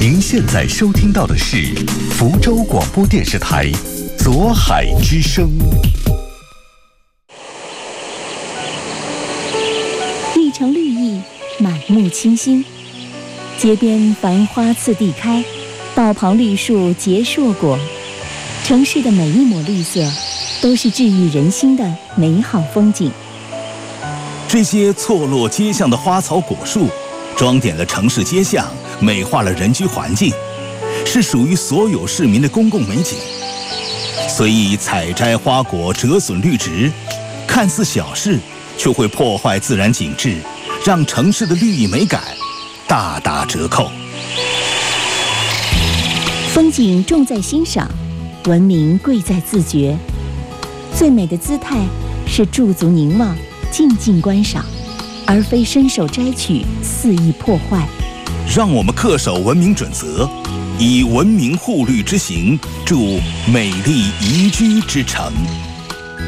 您现在收听到的是福州广播电视台左海之声。 一城绿意，满目清新，街边繁花次第开，道旁绿树结硕果。城市的每一抹绿色，都是治愈人心的美好风景。 这些错落街巷的花草果树，装点了城市街巷，美化了人居环境，是属于所有市民的公共美景。随意采摘花果，折损绿植，看似小事，却会破坏自然景致，让城市的绿意美感大打折扣。 风景重在欣赏，文明贵在自觉。最美的姿态是驻足凝望，静静观赏，而非伸手摘取，肆意破坏。 让我们恪守文明准则，以文明护绿之行，筑美丽宜居之城。